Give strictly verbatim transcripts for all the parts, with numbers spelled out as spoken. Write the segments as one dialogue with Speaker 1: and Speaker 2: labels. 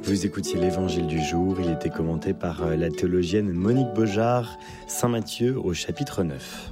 Speaker 1: Vous écoutiez l'Évangile du jour, il était commenté par la théologienne Monique Beaujard, Saint Matthieu au chapitre neuf.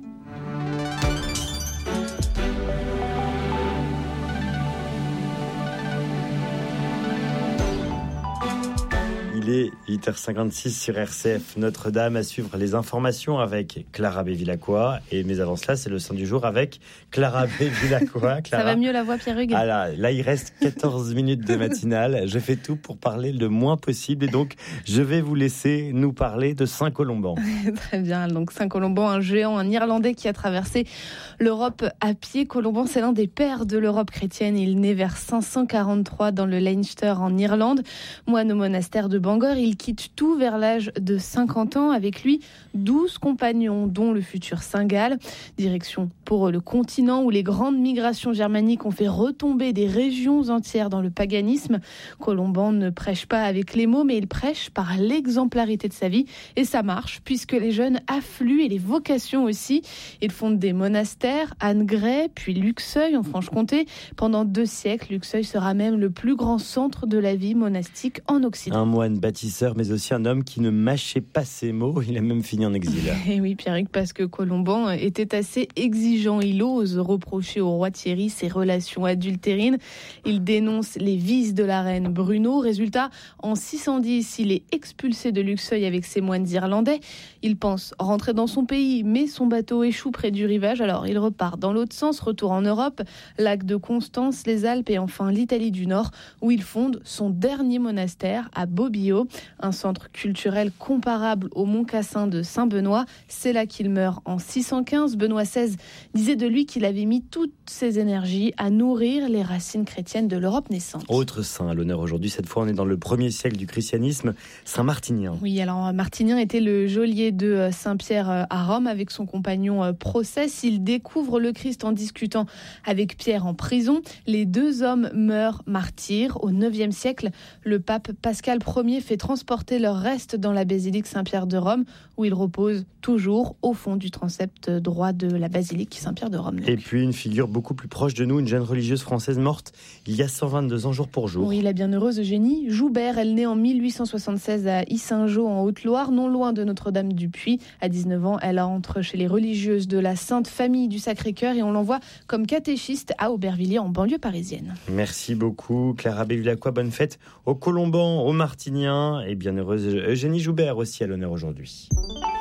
Speaker 1: Il est huit heures cinquante-six sur R C F Notre-Dame, à suivre les informations avec Clara Bévilacqua. Et mais avant cela, c'est le Saint du jour avec Clara Bévilacqua.
Speaker 2: Ça va mieux la voix, Pierre-Hugues?
Speaker 1: Ah là, là, il reste quatorze minutes de matinale. Je fais tout pour parler le moins possible. Et donc, je vais vous laisser nous parler de Saint Colomban.
Speaker 2: Très bien. Donc, Saint Colomban, un géant, un Irlandais qui a traversé l'Europe à pied. Colomban, c'est l'un des pères de l'Europe chrétienne. Il naît vers cinq cent quarante-trois dans le Leinster en Irlande. Moine au monastère de Bangor, il quitte tout vers l'âge de cinquante ans. Avec lui, douze compagnons, dont le futur Saint Gall. Direction pour le continent où les grandes migrations germaniques ont fait retomber des régions entières dans le paganisme. Colomban ne prêche pas avec les mots, mais il prêche par l'exemplarité de sa vie. Et ça marche, puisque les jeunes affluent et les vocations aussi. Il fonde des monastères, Annegray, puis Luxeuil en Franche-Comté. Pendant deux siècles, Luxeuil sera même le plus grand centre de la vie monastique en Occident.
Speaker 1: Un moine bâtisseur, mais aussi un homme qui ne mâchait pas ses mots. Il a même fini en exil.
Speaker 2: Et oui, Pierre-Hugues, parce que Colomban était assez exigeant. Il ose reprocher au roi Thierry ses relations adultérines. Il dénonce les vices de la reine Bruno. Résultat, en six cent dix, il est expulsé de Luxeuil avec ses moines irlandais. Il pense rentrer dans son pays, mais son bateau échoue près du rivage. Alors, il repart dans l'autre sens, retour en Europe, lac de Constance, les Alpes et enfin l'Italie du Nord, où il fonde son dernier monastère à Bobbio, un centre culturel comparable au Mont Cassin de Saint-Benoît. C'est là qu'il meurt en six cent quinze. Benoît seize disait de lui qu'il avait mis toutes ses énergies à nourrir les racines chrétiennes de l'Europe naissante.
Speaker 1: Autre saint à l'honneur aujourd'hui, cette fois on est dans le premier siècle du christianisme, Saint Martinien.
Speaker 2: Oui, alors Martinien était le geôlier de Saint-Pierre à Rome avec son compagnon Procès. Il découvre le Christ en discutant avec Pierre en prison. Les deux hommes meurent martyrs. Au neuvième siècle, le pape Pascal Ier fait transporter leurs restes dans la basilique Saint-Pierre de Rome, où ils reposent toujours au fond du transept droit de la basilique Saint-Pierre de Rome. Donc.
Speaker 1: Et puis une figure beaucoup plus proche de nous, une jeune religieuse française morte il y a cent vingt-deux ans jour pour jour.
Speaker 2: Oui, la bienheureuse Eugénie Joubert, elle naît en mille huit cent soixante-seize à Yssingeaux en Haute-Loire, non loin de Notre-Dame-du-Puy. À dix-neuf ans, elle entre chez les religieuses de la Sainte Famille du Sacré-Cœur et on l'envoie comme catéchiste à Aubervilliers en banlieue parisienne.
Speaker 1: Merci beaucoup Clara Bévilacqua, bonne fête au Colomban, au Martinien et bienheureuse Eugénie Joubert aussi à l'honneur aujourd'hui.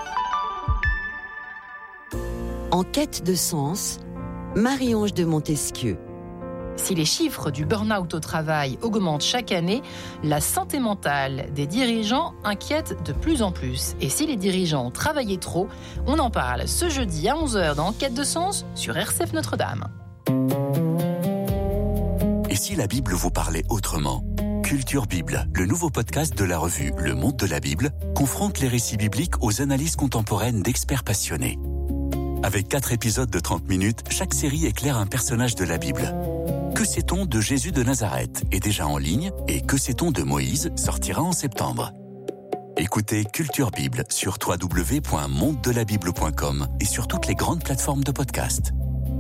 Speaker 3: En quête de sens, Marie-Ange de Montesquieu.
Speaker 4: Si les chiffres du burn-out au travail augmentent chaque année, la santé mentale des dirigeants inquiète de plus en plus. Et si les dirigeants travaillaient trop, on en parle ce jeudi à onze heures dans Quête de sens sur R C F Notre-Dame.
Speaker 5: Et si la Bible vous parlait autrement ? Culture Bible, le nouveau podcast de la revue Le Monde de la Bible, confronte les récits bibliques aux analyses contemporaines d'experts passionnés. Avec quatre épisodes de trente minutes, chaque série éclaire un personnage de la Bible. Que sait-on de Jésus de Nazareth est déjà en ligne et Que sait-on de Moïse sortira en septembre. Écoutez Culture Bible sur w w w point monde de la bible point com et sur toutes les grandes plateformes de podcast.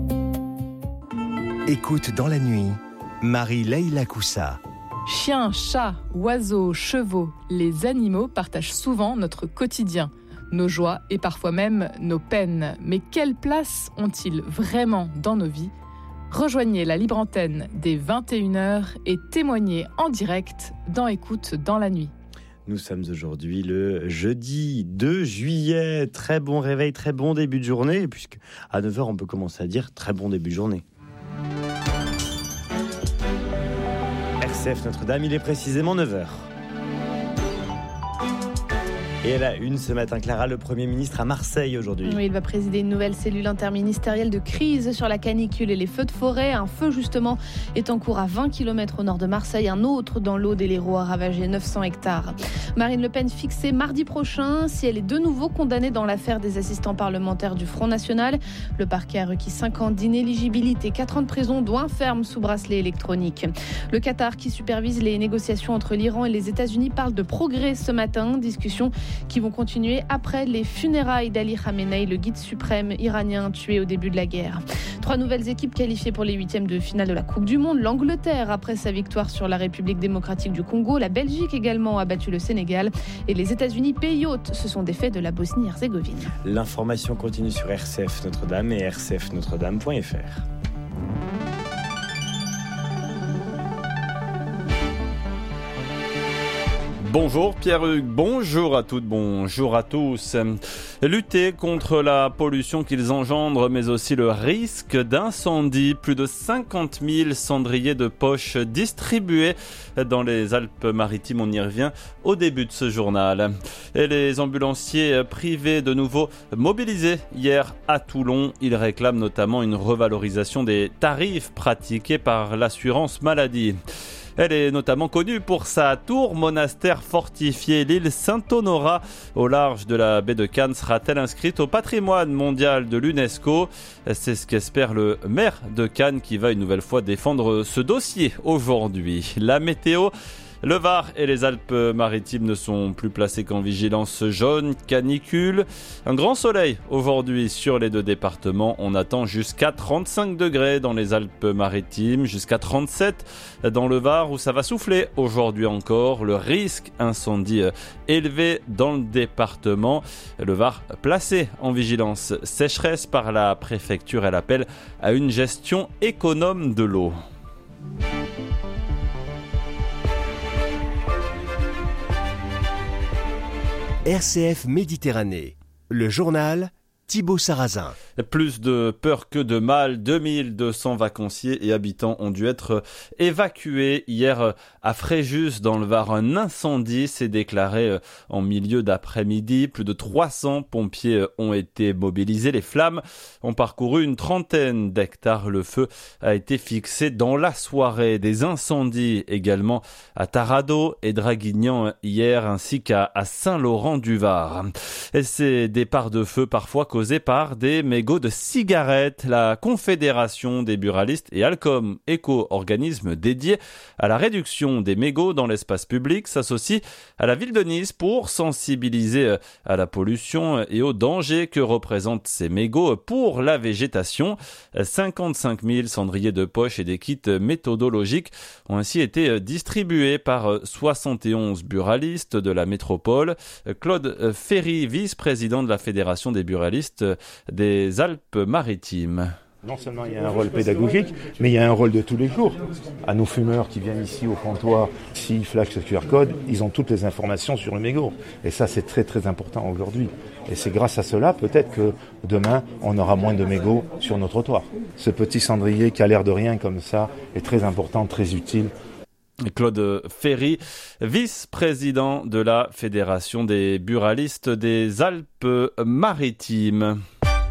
Speaker 6: Écoute dans la nuit, Marie-Leila Coussa.
Speaker 7: Chiens, chats, oiseaux, chevaux, les animaux partagent souvent notre quotidien, nos joies et parfois même nos peines. Mais quelle place ont-ils vraiment dans nos vies ? Rejoignez la libre antenne dès vingt et une heures et témoignez en direct dans Écoute dans la nuit.
Speaker 1: Nous sommes aujourd'hui le jeudi deux juillet. Très bon réveil, très bon début de journée, puisque à neuf heures on peut commencer à dire très bon début de journée. R C F Notre-Dame, il est précisément neuf heures. Et à la une ce matin, Clara, le Premier ministre à Marseille aujourd'hui.
Speaker 2: Oui, il va présider une nouvelle cellule interministérielle de crise sur la canicule et les feux de forêt. Un feu, justement, est en cours à vingt kilomètres au nord de Marseille. Un autre dans l'Aude et l'Hérault a ravagé neuf cents hectares. Marine Le Pen fixée mardi prochain si elle est de nouveau condamnée dans l'affaire des assistants parlementaires du Front National. Le parquet a requis cinq ans d'inéligibilité, quatre ans de prison, dont un ferme sous bracelet électronique. Le Qatar, qui supervise les négociations entre l'Iran et les États-Unis, parle de progrès ce matin. Discussion qui vont continuer après les funérailles d'Ali Khamenei, le guide suprême iranien tué au début de la guerre. Trois nouvelles équipes qualifiées pour les huitièmes de finale de la Coupe du Monde. L'Angleterre après sa victoire sur la République démocratique du Congo. La Belgique également a battu le Sénégal. Et les États-Unis, pays hôte, se sont défaits de la Bosnie-Herzégovine.
Speaker 1: L'information continue sur R C F Notre-Dame et r c f notre dame point f r.
Speaker 8: Bonjour Pierre-Hugues, bonjour à toutes, bonjour à tous. Lutter contre la pollution qu'ils engendrent, mais aussi le risque d'incendie. Plus de cinquante mille cendriers de poche distribués dans les Alpes-Maritimes. On y revient au début de ce journal. Et les ambulanciers privés de nouveau mobilisés hier à Toulon. Ils réclament notamment une revalorisation des tarifs pratiqués par l'assurance maladie. Elle est notamment connue pour sa tour monastère fortifiée. L'île Saint-Honorat, au large de la baie de Cannes, sera-t-elle inscrite au patrimoine mondial de l'UNESCO ? C'est ce qu'espère le maire de Cannes qui va une nouvelle fois défendre ce dossier aujourd'hui. La météo. Le Var et les Alpes-Maritimes ne sont plus placés qu'en vigilance jaune, canicule. Un grand soleil aujourd'hui sur les deux départements. On attend jusqu'à trente-cinq degrés dans les Alpes-Maritimes, jusqu'à trente-sept dans le Var où ça va souffler aujourd'hui encore. Le risque incendie élevé dans le département. Le Var placé en vigilance sécheresse par la préfecture. Elle appelle à une gestion économe de l'eau.
Speaker 6: R C F Méditerranée, le journal Thibaut Sarrazin.
Speaker 8: Plus de peur que de mal, deux mille deux cents vacanciers et habitants ont dû être évacués hier à Fréjus dans le Var. Un incendie s'est déclaré en milieu d'après-midi. Plus de trois cents pompiers ont été mobilisés. Les flammes ont parcouru une trentaine d'hectares. Le feu a été fixé dans la soirée. Des incendies également à Tarado et Draguignan hier ainsi qu'à Saint-Laurent-du-Var. Et ces départs de feu parfois causés par des mégots de cigarettes. La Confédération des buralistes et Alcom, éco-organisme dédié à la réduction des mégots dans l'espace public, s'associe à la ville de Nice pour sensibiliser à la pollution et aux dangers que représentent ces mégots pour la végétation. cinquante-cinq mille cendriers de poche et des kits méthodologiques ont ainsi été distribués par soixante et onze buralistes de la métropole. Claude Ferry, vice-président de la Fédération des buralistes des Alpes-Maritimes.
Speaker 9: Non seulement il y a un rôle pédagogique, mais il y a un rôle de tous les jours. À nos fumeurs qui viennent ici au comptoir, s'ils flashent ce Q R code, ils ont toutes les informations sur le mégot. Et ça, c'est très très important aujourd'hui. Et c'est grâce à cela, peut-être que demain, on aura moins de mégots sur nos trottoirs. Ce petit cendrier qui a l'air de rien comme ça est très important, très utile.
Speaker 8: Claude Ferry, vice-président de la Fédération des buralistes des Alpes-Maritimes.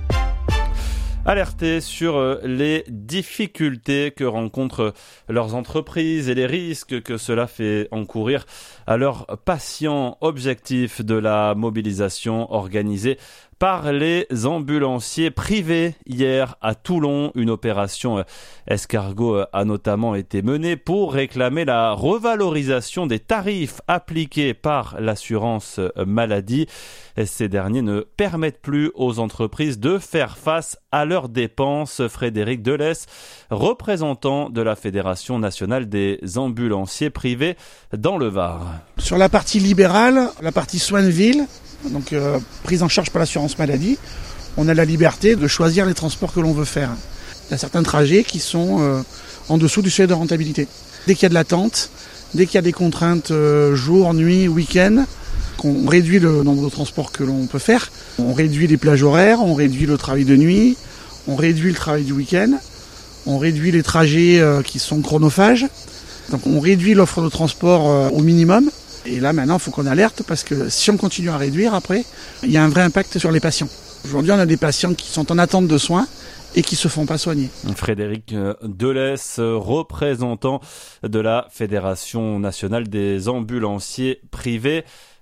Speaker 8: Alertés sur les difficultés que rencontrent leurs entreprises et les risques que cela fait encourir à leurs patients. Objectif de la mobilisation organisée par les ambulanciers privés hier à Toulon. Une opération escargot a notamment été menée pour réclamer la revalorisation des tarifs appliqués par l'assurance maladie. Ces derniers ne permettent plus aux entreprises de faire face à leurs dépenses. Frédéric Delès, représentant de la Fédération nationale des ambulanciers privés dans le Var.
Speaker 10: Sur la partie libérale, la partie soins de ville, donc euh, prise en charge par l'assurance maladie, on a la liberté de choisir les transports que l'on veut faire. Il y a certains trajets qui sont euh, en dessous du seuil de rentabilité. Dès qu'il y a de l'attente, dès qu'il y a des contraintes euh, jour, nuit, week-end, on réduit le nombre de transports que l'on peut faire. On réduit les plages horaires, on réduit le travail de nuit, on réduit le travail du week-end, on réduit les trajets euh, qui sont chronophages. Donc on réduit l'offre de transport euh, au minimum. Et là, maintenant, il faut qu'on alerte parce que si on continue à réduire, après, il y a un vrai impact sur les patients. Aujourd'hui, on a des patients qui sont en attente de soins et qui ne se font pas soigner.
Speaker 8: Frédéric Delès, représentant de la Fédération nationale des ambulanciers privés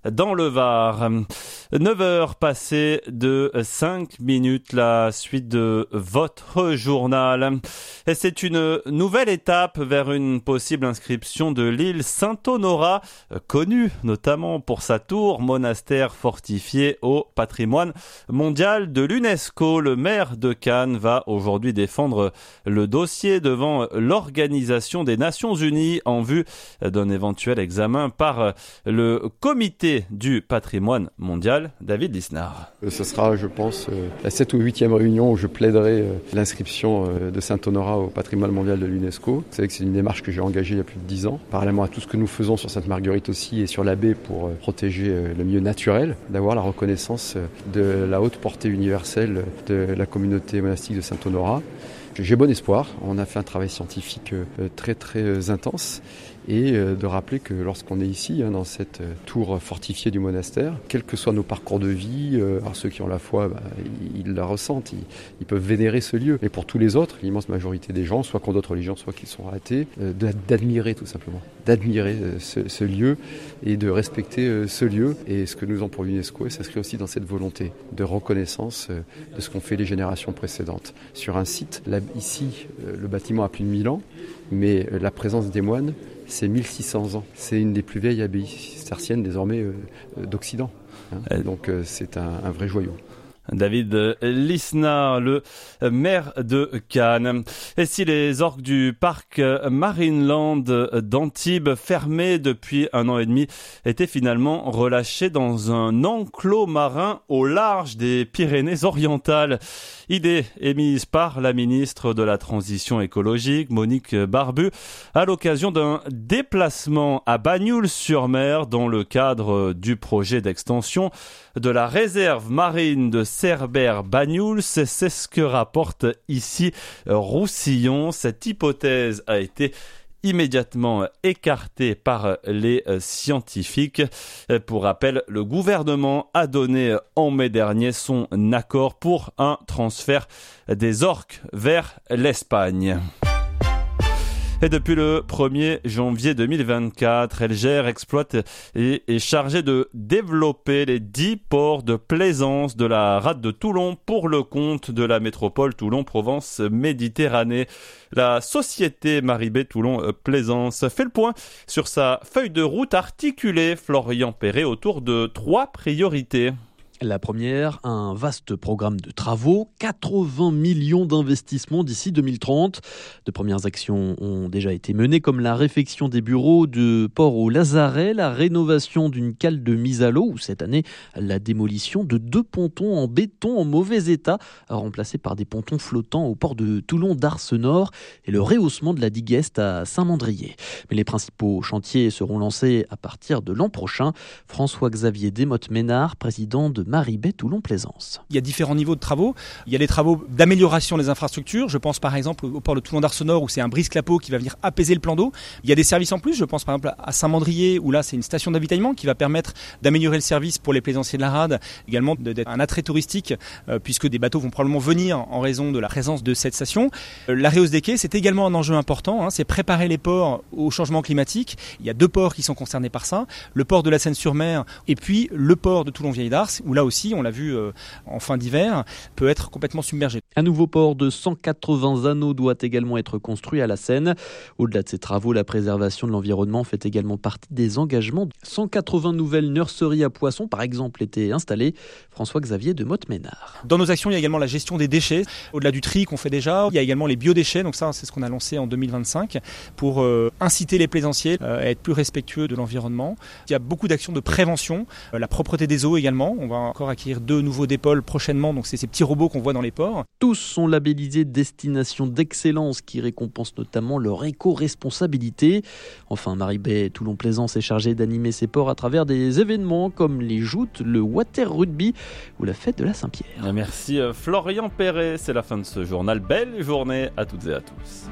Speaker 8: dans le Var. neuf heures passées de cinq minutes, la suite de votre journal. Et c'est une nouvelle étape vers une possible inscription de l'île Saint-Honorat, connue notamment pour sa tour, monastère fortifié au patrimoine mondial de l'UNESCO. Le maire de Cannes va aujourd'hui défendre le dossier devant l'Organisation des Nations Unies en vue d'un éventuel examen par le comité du patrimoine mondial. David Lisnard.
Speaker 11: Ce sera, je pense, la septième ou huitième réunion où je plaiderai l'inscription de Saint-Honorat au patrimoine mondial de l'UNESCO. Vous savez que c'est une démarche que j'ai engagée il y a plus de dix ans, parallèlement à tout ce que nous faisons sur Sainte-Marguerite aussi et sur la baie pour protéger le milieu naturel, d'avoir la reconnaissance de la haute portée universelle de la communauté monastique de Saint-Honorat. J'ai bon espoir, on a fait un travail scientifique très très intense et de rappeler que lorsqu'on est ici, dans cette tour fortifiée du monastère, quels que soient nos parcours de vie, alors ceux qui ont la foi, bah, ils la ressentent, ils, ils peuvent vénérer ce lieu. Et pour tous les autres, l'immense majorité des gens, soit qui ont d'autres religions, soit qui sont athées, d'admirer tout simplement, d'admirer ce, ce lieu et de respecter ce lieu. Et ce que nous avons pour l'UNESCO, et ça s'inscrit aussi dans cette volonté de reconnaissance de ce qu'ont fait les générations précédentes. Sur un site, là, ici, le bâtiment a plus de mille ans, mais la présence des moines, c'est mille six cents ans. C'est une des plus vieilles abbayes cisterciennes désormais euh, d'Occident. Hein. Donc euh, c'est un, un vrai joyau.
Speaker 8: David Lisnard, le maire de Cannes. Et si les orques du parc Marineland d'Antibes, fermés depuis un an et demi, étaient finalement relâchés dans un enclos marin au large des Pyrénées-Orientales? Idée émise par la ministre de la Transition écologique, Monique Barbu, à l'occasion d'un déplacement à Bagnoul-sur-Mer dans le cadre du projet d'extension de la réserve marine de Cerbère-Bagnoul. C'est, c'est ce que rapporte ici Roussillon. Cette hypothèse a été immédiatement écartée par les scientifiques. Pour rappel, le gouvernement a donné en mai dernier son accord pour un transfert des orques vers l'Espagne. Et depuis le premier janvier deux mille vingt-quatre, Elger exploite et est chargé de développer les dix ports de plaisance de la rade de Toulon pour le compte de la métropole Toulon-Provence-Méditerranée. La société Maribé Toulon-Plaisance fait le point sur sa feuille de route articulée, Florian Perret, autour de trois priorités.
Speaker 12: La première, un vaste programme de travaux, quatre-vingts millions d'investissements d'ici deux mille trente. De premières actions ont déjà été menées, comme la réfection des bureaux de port au Lazaret, la rénovation d'une cale de mise à l'eau, ou cette année, la démolition de deux pontons en béton en mauvais état, remplacés par des pontons flottants au port de Toulon-Darse-Nord, et le rehaussement de la digue Est à Saint-Mandrier. Mais les principaux chantiers seront lancés à partir de l'an prochain. François-Xavier Desmottes-Ménard, président de Maribé Toulon-Plaisance.
Speaker 13: Il y a différents niveaux de travaux. Il y a les travaux d'amélioration des infrastructures. Je pense par exemple au port de Toulon-Darse-Nord où c'est un brise-clapot qui va venir apaiser le plan d'eau. Il y a des services en plus. Je pense par exemple à Saint-Mandrier où là c'est une station d'avitaillement qui va permettre d'améliorer le service pour les plaisanciers de la rade. Également d'être un attrait touristique euh, puisque des bateaux vont probablement venir en raison de la présence de cette station. Euh, la rehausse des quais, c'est également un enjeu important. Hein, c'est préparer les ports au changement climatique. Il y a deux ports qui sont concernés par ça. Le port de la Seine-sur-Mer et puis le port de Toulon-Vieille-Darse où là aussi, on l'a vu euh, en fin d'hiver, peut être complètement submergé.
Speaker 12: Un nouveau port de cent quatre-vingts anneaux doit également être construit à la Seine. Au-delà de ces travaux, la préservation de l'environnement fait également partie des engagements. cent quatre-vingts nouvelles nurseries à poissons, par exemple, étaient installées. François-Xavier Desmottes-Ménard.
Speaker 13: Dans nos actions, il y a également la gestion des déchets. Au-delà du tri qu'on fait déjà, il y a également les biodéchets. Donc ça, c'est ce qu'on a lancé en deux mille vingt-cinq pour euh, inciter les plaisanciers euh, à être plus respectueux de l'environnement. Il y a beaucoup d'actions de prévention, euh, la propreté des eaux également. On va encore acquérir deux nouveaux dépôles prochainement, donc c'est ces petits robots qu'on voit dans les ports.
Speaker 12: Tous sont labellisés destination d'excellence qui récompense notamment leur éco-responsabilité. Enfin, Maribé Toulon-Plaisance est chargée d'animer ses ports à travers des événements comme les joutes, le water rugby ou la fête de la Saint-Pierre.
Speaker 8: Merci Florian Perret, c'est la fin de ce journal. Belle journée à toutes et à tous.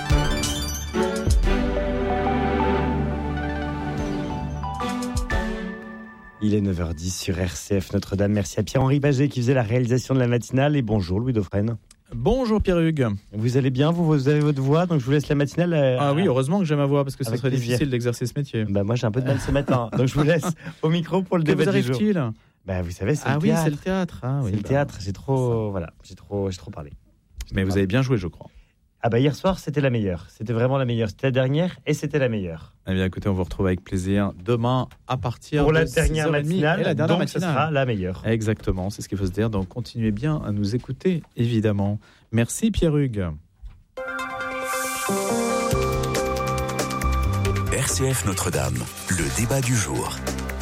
Speaker 1: Il est neuf heures dix sur R C F Notre-Dame. Merci à Pierre-Henri Baget qui faisait la réalisation de la matinale. Et bonjour Louis Dauphren.
Speaker 14: Bonjour Pierre-Hugues.
Speaker 1: Vous allez bien, vous, vous avez votre voix, donc je vous laisse la matinale. Euh,
Speaker 14: ah oui, heureusement que j'ai ma voix, parce que ce
Speaker 1: Avec
Speaker 14: serait
Speaker 1: plaisir.
Speaker 14: difficile d'exercer ce métier.
Speaker 1: Bah, moi j'ai un peu de mal ce matin, donc je vous laisse au micro pour le
Speaker 14: Que
Speaker 1: débat
Speaker 14: vous
Speaker 1: du jour.
Speaker 14: arrive-t-il ?
Speaker 1: Bah, vous savez, c'est
Speaker 14: Ah
Speaker 1: le
Speaker 14: oui,
Speaker 1: théâtre.
Speaker 14: c'est le théâtre. Ah, oui,
Speaker 1: c'est le
Speaker 14: bah,
Speaker 1: théâtre, j'ai trop, voilà, j'ai trop, j'ai trop parlé. J'ai
Speaker 14: Mais
Speaker 1: trop
Speaker 14: vous
Speaker 1: parlé.
Speaker 14: avez bien joué, je crois.
Speaker 1: Ah bah hier soir, c'était la meilleure. C'était vraiment la meilleure. C'était la dernière et c'était la meilleure.
Speaker 14: Eh bien, écoutez, on vous retrouve avec plaisir demain à partir
Speaker 1: Pour
Speaker 14: de
Speaker 1: la dernière
Speaker 14: six heures trente
Speaker 1: matinale,
Speaker 14: et la dernière
Speaker 1: donc ce
Speaker 14: matinale.
Speaker 1: sera la meilleure.
Speaker 14: Exactement, c'est ce qu'il faut se dire. Donc, continuez bien à nous écouter, évidemment. Merci Pierre-Hugues.
Speaker 5: R C F Notre-Dame, le débat du jour.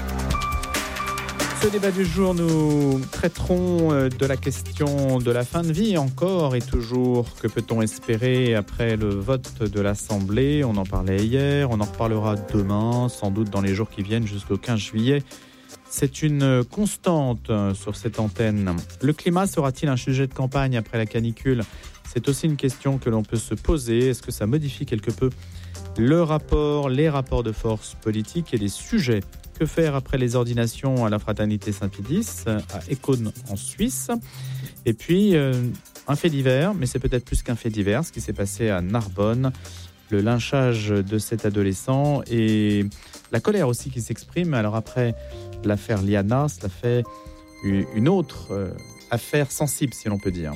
Speaker 14: Ce débat du jour, nous traiterons de la question de la fin de vie encore et toujours. Que peut-on espérer après le vote de l'Assemblée ? On en parlait hier, on en reparlera demain, sans doute dans les jours qui viennent jusqu'au quinze juillet. C'est une constante sur cette antenne. Le climat sera-t-il un sujet de campagne après la canicule ? C'est aussi une question que l'on peut se poser. Est-ce que ça modifie quelque peu le rapport, les rapports de force politiques et les sujets ? Que faire après les ordinations à la Fraternité Saint-Pédis, à Écône en Suisse ? Et puis, euh, un fait divers, mais c'est peut-être plus qu'un fait divers, ce qui s'est passé à Narbonne, le lynchage de cet adolescent et la colère aussi qui s'exprime. Alors après l'affaire Liana, cela fait une autre euh, affaire sensible, si l'on peut dire.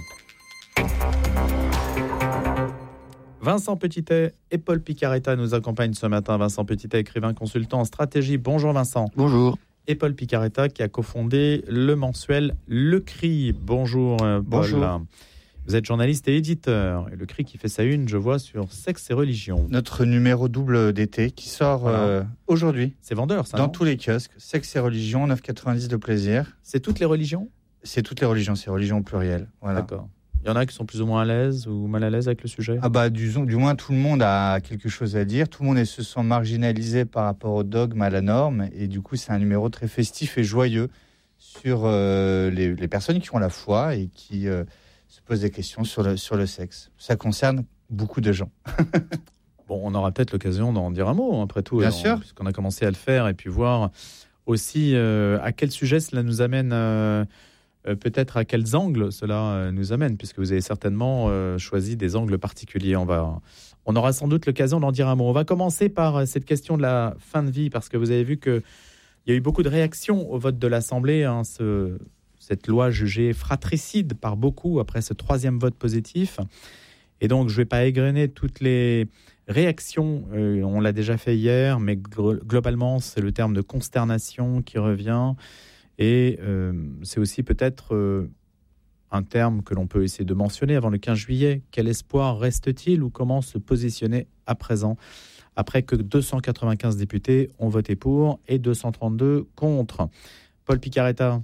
Speaker 14: Vincent Petitet et Paul Picaretta nous accompagnent ce matin. Vincent Petitet, écrivain, consultant en stratégie. Bonjour Vincent.
Speaker 15: Bonjour.
Speaker 14: Et Paul Picaretta qui a cofondé le mensuel Le Cri. Bonjour Paul.
Speaker 15: Bonjour.
Speaker 14: Vous êtes journaliste et éditeur. Et Le Cri qui fait sa une, je vois, sur sexe et religion.
Speaker 15: Notre numéro double d'été qui sort voilà. euh, aujourd'hui.
Speaker 14: C'est vendeur ça,
Speaker 15: dans
Speaker 14: non ?
Speaker 15: tous les kiosques. Sexe et religion, neuf quatre-vingt-dix de plaisir.
Speaker 14: C'est toutes les religions ?
Speaker 15: C'est toutes les religions, c'est religion au pluriel. Voilà.
Speaker 14: D'accord. Il y en a qui sont plus ou moins à l'aise ou mal à l'aise avec le sujet ?
Speaker 15: Ah bah, du, du moins, tout le monde a quelque chose à dire. Tout le monde est, se sent marginalisé par rapport au dogme, à la norme. Et du coup, c'est un numéro très festif et joyeux sur euh, les, les personnes qui ont la foi et qui euh, se posent des questions sur le, sur le sexe. Ça concerne beaucoup de gens.
Speaker 14: Bon, on aura peut-être l'occasion d'en dire un mot, après tout.
Speaker 15: Bien
Speaker 14: on,
Speaker 15: sûr.
Speaker 14: Puisqu'on a commencé à le faire et puis voir aussi euh, à quel sujet cela nous amène... Euh, Euh, peut-être à quels angles cela euh, nous amène, puisque vous avez certainement euh, choisi des angles particuliers. On, va, on aura sans doute l'occasion d'en dire un mot. On va commencer par euh, cette question de la fin de vie, parce que vous avez vu qu'il y a eu beaucoup de réactions au vote de l'Assemblée, hein, ce, cette loi jugée fratricide par beaucoup après ce troisième vote positif. Et donc, je ne vais pas égrener toutes les réactions, euh, on l'a déjà fait hier, mais gl- globalement, c'est le terme de consternation qui revient. Et euh, c'est aussi peut-être euh, un terme que l'on peut essayer de mentionner avant le quinze juillet. Quel espoir reste-t-il ou comment se positionner à présent, après que deux cent quatre-vingt-quinze députés ont voté pour et deux cent trente-deux contre ? Paul Picaretta.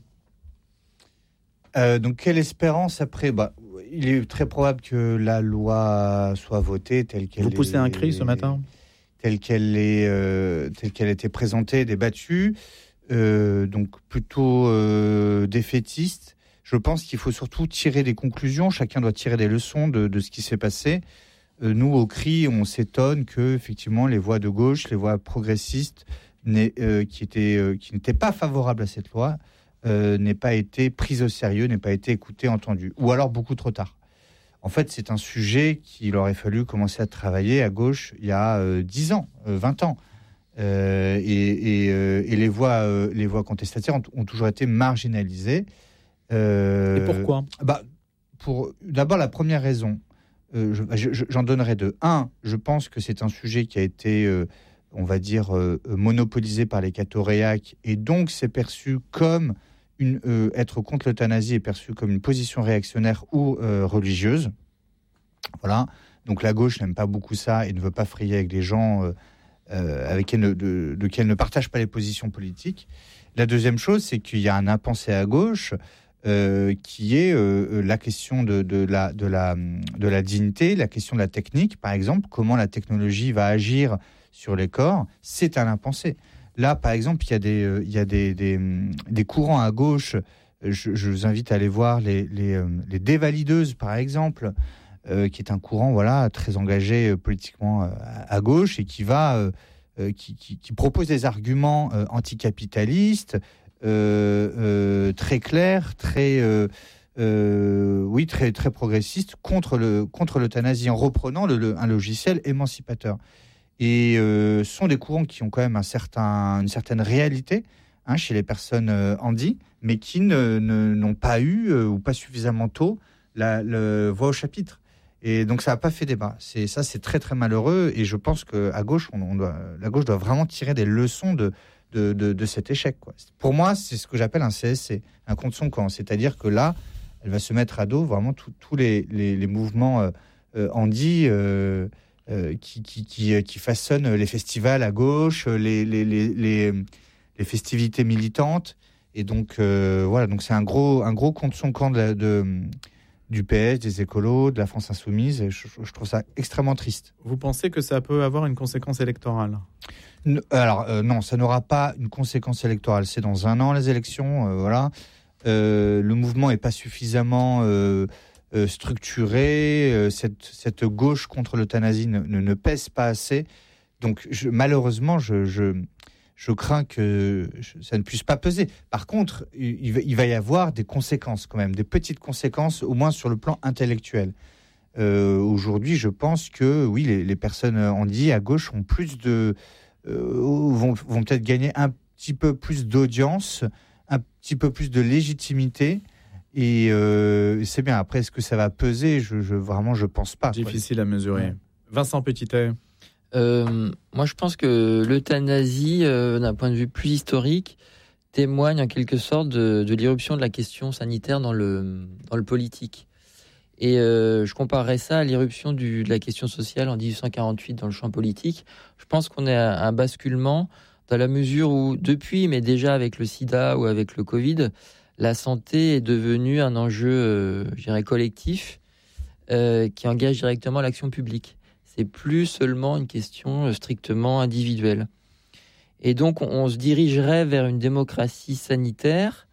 Speaker 15: Euh, donc, quelle espérance après bah, il est très probable que la loi soit votée telle qu'elle
Speaker 14: Vous poussez
Speaker 15: est,
Speaker 14: un cri ce matin ?
Speaker 15: Telle qu'elle est, euh, telle qu'elle a été présentée, débattue. Euh, donc plutôt euh, défaitiste. Je pense qu'il faut surtout tirer des conclusions. Chacun doit tirer des leçons de, de ce qui s'est passé. Euh, nous, au CRI, on s'étonne que effectivement les voix de gauche, les voix progressistes, euh, qui étaient euh, qui n'étaient pas favorables à cette loi, euh, n'aient pas été prises au sérieux, n'aient pas été écoutées, entendues, ou alors beaucoup trop tard. En fait, c'est un sujet qu'il aurait fallu commencer à travailler à gauche il y a euh, dix ans, euh, vingt ans. Euh, et, et, euh, et les voix, euh, les voix contestataires ont, ont toujours été marginalisées.
Speaker 14: Euh, et pourquoi ?
Speaker 15: bah, pour, D'abord, la première raison, euh, je, je, j'en donnerai deux. Un, je pense que c'est un sujet qui a été, euh, on va dire, euh, monopolisé par les cathoréaques, et donc c'est perçu comme une, euh, être contre l'euthanasie est perçu comme une position réactionnaire ou euh, religieuse. Voilà. Donc la gauche n'aime pas beaucoup ça et ne veut pas frayer avec des gens euh, euh, avec lesquels de, de ne partagent pas les positions politiques. La deuxième chose, c'est qu'il y a un impensé à gauche euh, qui est euh, la question de, de, la, de, la, de la dignité, la question de la technique, par exemple, comment la technologie va agir sur les corps, c'est un impensé. Là, par exemple, il y a des, euh, il y a des, des, des courants à gauche, je, je vous invite à aller voir les, les, euh, les dévalideuses, par exemple, euh, qui est un courant voilà, très engagé euh, politiquement euh, à, à gauche et qui, va, euh, euh, qui, qui, qui propose des arguments euh, anticapitalistes, Euh, euh, très clair, très, euh, euh, oui, très, très progressiste contre, le, contre l'euthanasie, en reprenant le, le, un logiciel émancipateur. Et euh, ce sont des courants qui ont quand même un certain, une certaine réalité hein, chez les personnes euh, handies, mais qui ne, ne, n'ont pas eu, euh, ou pas suffisamment tôt, la, la voix au chapitre. Et donc ça n'a pas fait débat. C'est, ça, c'est très très malheureux. Et je pense qu'à gauche, on, on doit, la gauche doit vraiment tirer des leçons de, de, de, de cet échec, quoi. Pour moi, c'est ce que j'appelle un C S C, un contre son camp. C'est-à-dire que là, elle va se mettre à dos vraiment tous les, les, les mouvements euh, euh, handi euh, euh, qui, qui, qui, qui façonnent les festivals à gauche, les, les, les, les, les festivités militantes. Et donc euh, voilà, donc c'est un gros, un gros contre son camp de, la, de du P S, des écolos, de la France insoumise, et je, je trouve ça extrêmement triste.
Speaker 14: Vous pensez que ça peut avoir une conséquence électorale ?
Speaker 15: Alors euh, non, ça n'aura pas une conséquence électorale. C'est dans un an les élections, euh, voilà. Euh, le mouvement n'est pas suffisamment euh, euh, structuré. Euh, cette, cette gauche contre l'euthanasie ne, ne, ne pèse pas assez. Donc je, malheureusement, je, je, je crains que ça ne puisse pas peser. Par contre, il va, il va y avoir des conséquences quand même, des petites conséquences, au moins sur le plan intellectuel. Euh, aujourd'hui, je pense que oui, les, les personnes handies à gauche ont plus de, euh, vont, vont peut-être gagner un petit peu plus d'audience, un petit peu plus de légitimité. Et euh, c'est bien. Après, est-ce que ça va peser ? je, je, Vraiment, je pense pas.
Speaker 14: Difficile
Speaker 15: quoi.
Speaker 14: à mesurer. Ouais. Vincent Petitet.
Speaker 16: Euh, moi, je pense que l'euthanasie, euh, d'un point de vue plus historique, témoigne en quelque sorte de, de l'irruption de la question sanitaire dans le, dans le politique. Et euh, je comparerais ça à l'irruption du, de la question sociale en dix-huit cent quarante-huit dans le champ politique. Je pense qu'on est à un basculement dans la mesure où, depuis, mais déjà avec le sida ou avec le Covid, la santé est devenue un enjeu, euh, je dirais, collectif, euh, qui engage directement l'action publique. C'est plus seulement une question strictement individuelle. Et donc, on, on se dirigerait vers une démocratie sanitaire.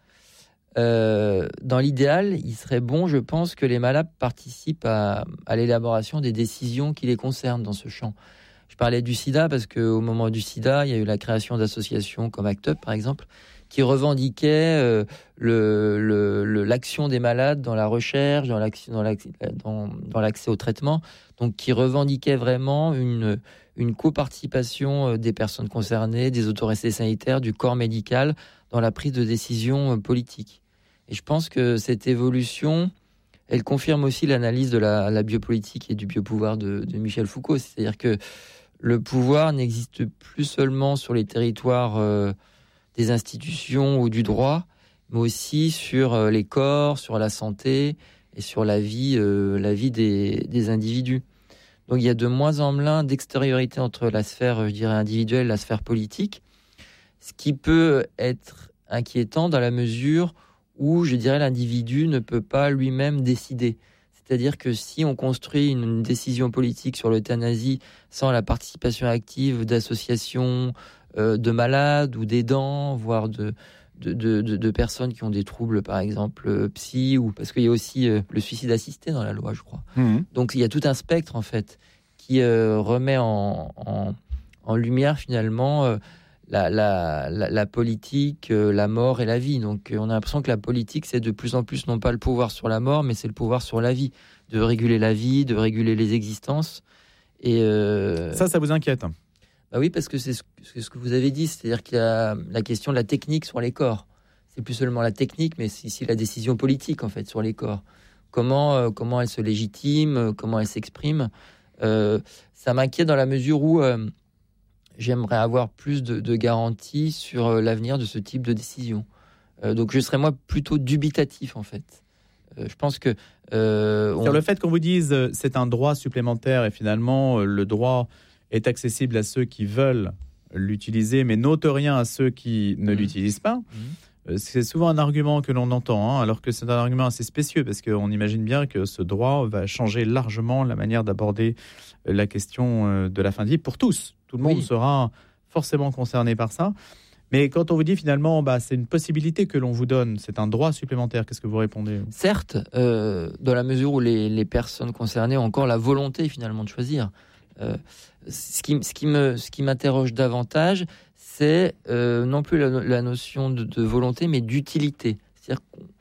Speaker 16: Euh, dans l'idéal, il serait bon, je pense, que les malades participent à, à l'élaboration des décisions qui les concernent dans ce champ. Je parlais du sida parce qu'au moment du sida, il y a eu la création d'associations comme ACT UP, par exemple, qui revendiquaient euh, le, le, le, l'action des malades dans la recherche, dans l'accès, dans l'accès, dans, dans l'accès au traitement, donc qui revendiquaient vraiment une, une coparticipation des personnes concernées, des autorités sanitaires, du corps médical dans la prise de décision politique. Et je pense que cette évolution, elle confirme aussi l'analyse de la, la biopolitique et du biopouvoir de, de Michel Foucault. C'est-à-dire que le pouvoir n'existe plus seulement sur les territoires euh, des institutions ou du droit, mais aussi sur euh, les corps, sur la santé et sur la vie, euh, la vie des, des individus. Donc il y a de moins en moins d'extériorité entre la sphère, je dirais, individuelle et la sphère politique, ce qui peut être inquiétant dans la mesure où, je dirais, l'individu ne peut pas lui-même décider. C'est-à-dire que si on construit une décision politique sur l'euthanasie sans la participation active d'associations euh, de malades ou d'aidants, voire de, de, de, de, de personnes qui ont des troubles, par exemple, euh, psy, ou parce qu'il y a aussi euh, le suicide assisté dans la loi, je crois. Mmh. Donc il y a tout un spectre, en fait, qui euh, remet en, en, en lumière, finalement, euh, La, la, la, la politique, euh, la mort et la vie. Donc euh, on a l'impression que la politique, c'est de plus en plus non pas le pouvoir sur la mort, mais c'est le pouvoir sur la vie, de réguler la vie, de réguler les existences. Et euh...
Speaker 14: ça, ça vous inquiète ?
Speaker 16: Bah oui, parce que c'est ce, c'est ce que vous avez dit, c'est-à-dire qu'il y a la question de la technique sur les corps. C'est plus seulement la technique, mais c'est ici la décision politique, en fait, sur les corps. Comment, euh, comment elle se légitime, comment elle s'exprime. Euh, ça m'inquiète dans la mesure où... Euh, j'aimerais avoir plus de, de garanties sur euh, l'avenir de ce type de décision. Euh, donc je serais moi plutôt dubitatif en fait. Euh, je pense que... Euh,
Speaker 14: on... Le fait qu'on vous dise euh, c'est un droit supplémentaire et finalement euh, le droit est accessible à ceux qui veulent l'utiliser mais n'ôte rien à ceux qui ne mmh. l'utilisent pas, mmh. euh, c'est souvent un argument que l'on entend, hein, alors que c'est un argument assez spécieux parce qu'on imagine bien que ce droit va changer largement la manière d'aborder la question euh, de la fin de vie pour tous. Tout le monde oui. sera forcément concerné par ça. Mais quand on vous dit finalement, bah, c'est une possibilité que l'on vous donne, c'est un droit supplémentaire, qu'est-ce que vous répondez ?
Speaker 16: Certes, euh, dans la mesure où les, les personnes concernées ont encore la volonté finalement de choisir. Euh, ce, qui, ce, qui me, ce qui m'interroge davantage, c'est euh, non plus la, la notion de, de volonté, mais d'utilité. C'est-à-dire